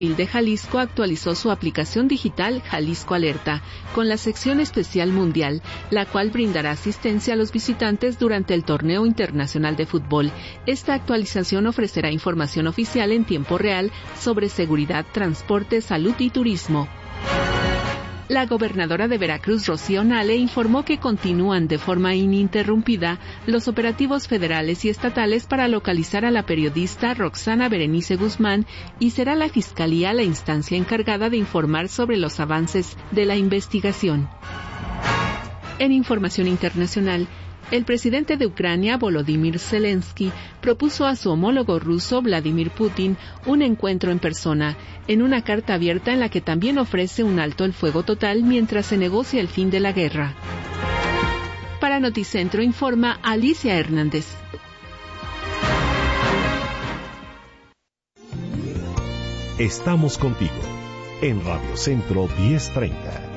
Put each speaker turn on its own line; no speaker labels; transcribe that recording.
de Jalisco actualizó su aplicación digital Jalisco Alerta, con la sección especial mundial, la cual brindará asistencia a los visitantes durante el torneo internacional de fútbol. Esta actualización ofrecerá información oficial en tiempo real sobre seguridad, transporte, salud y turismo. La gobernadora de Veracruz, Rocío Nale, informó que continúan de forma ininterrumpida los operativos federales y estatales para localizar a la periodista Roxana Berenice Guzmán y será la Fiscalía la instancia encargada de informar sobre los avances de la investigación. En información internacional, el presidente de Ucrania, Volodymyr Zelensky, propuso a su homólogo ruso, Vladimir Putin, un encuentro en persona, en una carta abierta en la que también ofrece un alto el fuego total mientras se negocia el fin de la guerra. Para Noticentro informa Alicia Hernández.
Estamos contigo en Radio Centro 1030.